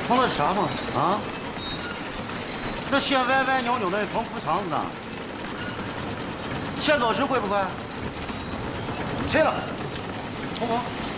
碰到啥嘛？啊？那线歪歪扭扭的缝腹肠子呢？线走时贵不贵？ 切了，红红。